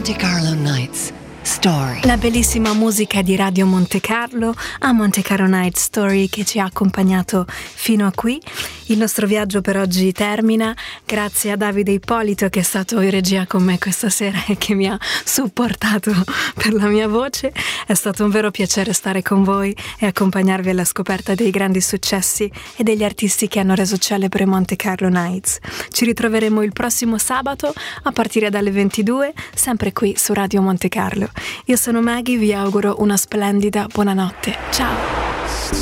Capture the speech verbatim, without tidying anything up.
Monte Carlo Nights Story. La bellissima musica di Radio Monte Carlo a Monte Carlo Night Story che ci ha accompagnato fino a qui. Il nostro viaggio per oggi termina. Grazie a Davide Ippolito che è stato in regia con me questa sera e che mi ha supportato per la mia voce. È stato un vero piacere stare con voi e accompagnarvi alla scoperta dei grandi successi e degli artisti che hanno reso celebre Monte Carlo Nights. Ci ritroveremo il prossimo sabato a partire dalle ventidue, sempre qui su Radio Monte Carlo. Io sono Maggie, vi auguro una splendida buonanotte. Ciao!